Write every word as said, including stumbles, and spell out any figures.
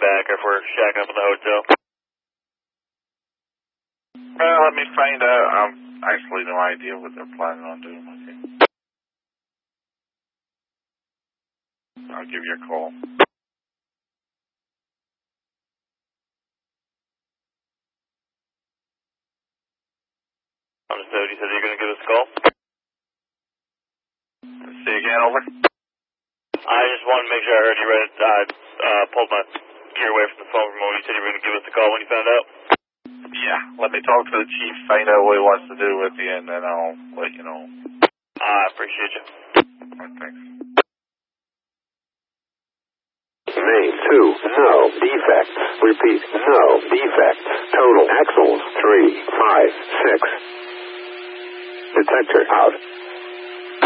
back or if we're shacking up in the hotel. Well, let me find out. I'm actually no idea what they're planning on doing with you. I'll give you a call. Understood. You said you're going to give us a call? Say again, over? I just wanted to make sure I heard you right. I uh, pulled my ear away from the phone from when you said you were going to give us a call when you found out. Yeah, let me talk to the chief, find out what he wants to do with you, and then I'll let you know. I appreciate you. Right, thanks. Main two, no defects. Repeat, no defects. Total axles three, five, six. Detector out.